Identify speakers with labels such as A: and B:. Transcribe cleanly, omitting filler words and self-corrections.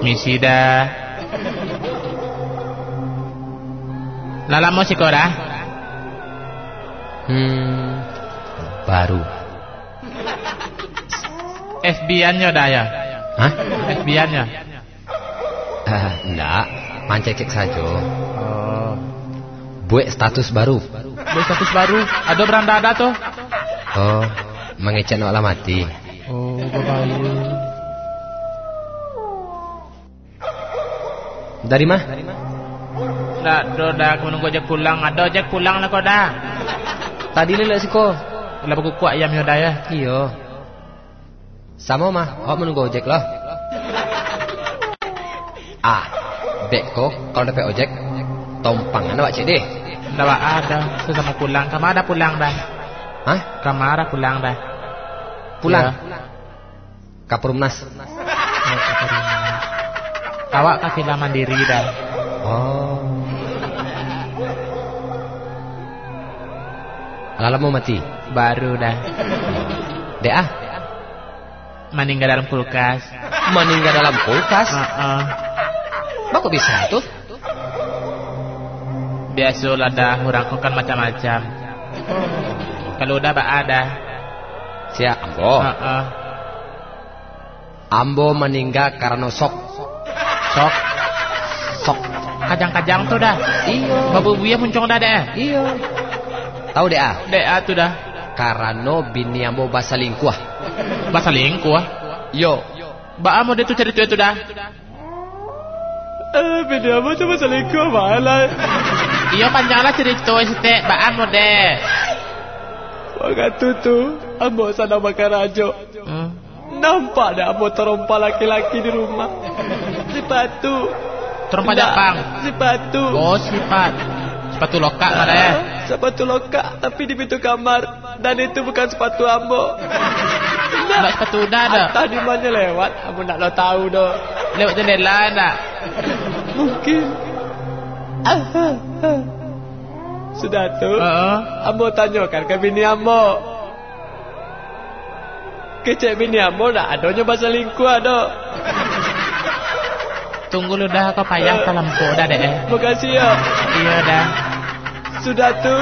A: Misi dah. Lala mau sih kau dah?
B: Baru.
A: FB-annya dah ya?
B: Hah?
A: FB-annya?
B: Enggak, mancekek saja.
A: Oh.
B: Buat status baru.
A: Buat status baru? Ada beranda ada tuh?
B: Oh, mengecek nak mati.
A: Oh, berbahaya.
B: Dari mah?
A: Dah, dah, aku menunggu ojek pulang. Ada ojek pulang lah kau dah.
B: Tadi lelak sih kau.
A: Lah buku kuat ayam yo dah ya.
B: Iya. Sama mah, awak menunggu ojek lah. Dek kok kalau dapat ojek tompangan awak cik deh.
A: Dah ada, sesama pulang. Kamu ada pulang dah.
B: Hah?
A: Kamu ada pulang dah.
B: Pulang?
A: Ya.
B: Kapurumnas.
A: Awak kaki lah mandiri dah.
B: Oh. Lala mau mati?
A: Baru dah.
B: Dea?
A: Meninggal dalam kulkas.
B: Meninggal dalam kulkas? Kok bisa tuh?
A: Biasalah dah, orang kan macam-macam. Kalau udah ada.
B: Siap, Ambo. Ambo meninggal karena sok.
A: Kajang-kajang tuh dah.
B: Iya.
A: Babu buaya muncul dah deh.
B: Iya. Tahu Dea?
A: Dea tuh dah.
B: Karena bini Ambo bahasa lingkuah.
A: Bahasa lingkuah?
B: Yo.
A: Ba Ambo dia tuh cerita itu dah.
C: Bini Ambo tuh bahasa lingkuah malah.
A: Iya panjanglah cerita itu Ba Ambo deh.
C: Waktu tu Ambo sedang makan rajo. Nampak dah Ambo terompa laki-laki di rumah. Sepatu.
A: Terompa Jepang.
C: Sepatu.
A: Oh sepatu lokak mana ya?
C: Sepatu lokak tapi di pintu kamar. Dan itu bukan sepatu Ambo.
A: Nak sepatu udah ada.
C: Tadi mana lewat? Ambo nak lo tahu doh.
A: Lewat jendela nak.
C: Mungkin. Sudah tu. Ambo tanyakan ke bini Ambo. Kecek bini Ambo nak adanya bahasa lingkuah doh.
A: Tunggu lu dah kau payah dalam kau dah deh.
C: Makasih ya.
A: Iya dah.
C: Sudah tu.